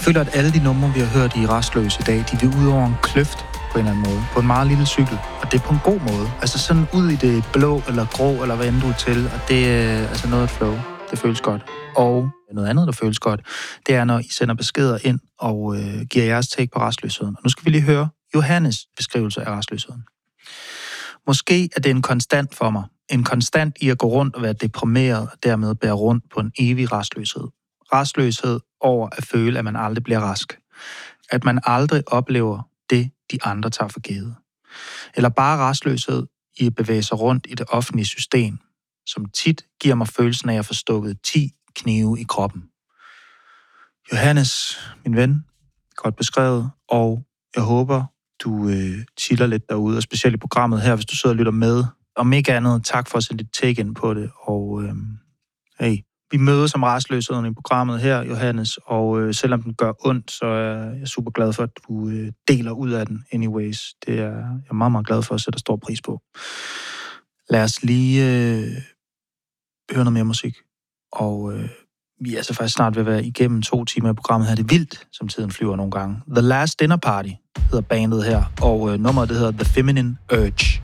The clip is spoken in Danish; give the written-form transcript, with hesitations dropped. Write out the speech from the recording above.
føler, at alle de numre, vi har hørt i Rastløs i dag, de vil ud over en kløft på en eller anden måde. På en meget lille cykel. Og det er på en god måde. Altså sådan ud i det blå eller grå, eller hvad end du er til. Og det er altså noget flow. Det føles godt. Og noget andet, der føles godt, det er, når I sender beskeder ind og giver jeres take på rastløsheden. Og nu skal vi lige høre Johannes beskrivelse af rastløsheden. Måske er det en konstant for mig. En konstant i at gå rundt og være deprimeret og dermed bære rundt på en evig rastløshed. Rastløshed over at føle, at man aldrig bliver rask. At man aldrig oplever det, de andre tager for givet. Eller bare rastløshed i at bevæge sig rundt i det offentlige system, som tit giver mig følelsen af at få stukket 10 knive i kroppen. Johannes, min ven, godt beskrevet, og jeg håber, du chiller lidt derude, og specielt i programmet her, hvis du sidder og lytter med. Om ikke andet, tak for at sætte dit take ind på det, og hey, vi mødes som rastløsheden i programmet her, Johannes, og selvom den gør ondt, så er jeg super glad for, at du deler ud af den anyways. Det er jeg meget, meget glad for at sætte stor pris på. Lad os lige høre noget mere musik, og vi er så faktisk snart ved at være igennem 2 timer i programmet her. Det er vildt, som tiden flyver nogle gange. The Last Dinner Party hedder bandet her, og nummeret det hedder The Feminine Urge.